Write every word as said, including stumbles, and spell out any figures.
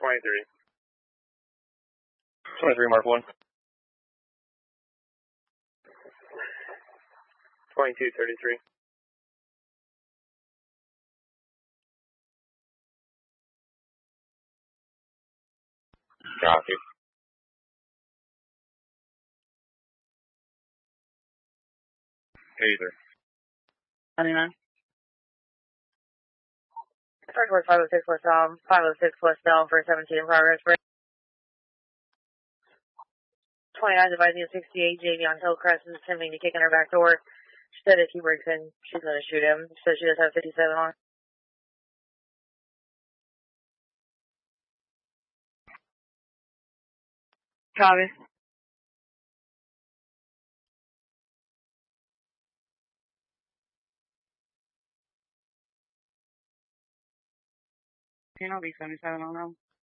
twenty-three. twenty-three, mark one. twenty-two thirty-three. Copy. eighty-three. ninety-nine. First five oh six West Elm, five oh six West Elm for seventeen in progress. twenty-nine dividing sixty-eight, Jamie on Hillcrest is attempting to kick in her back door. She said if he breaks in, she's going to shoot him. She said she does have fifty-seven on. Copy. I'll be seventy-seven on them.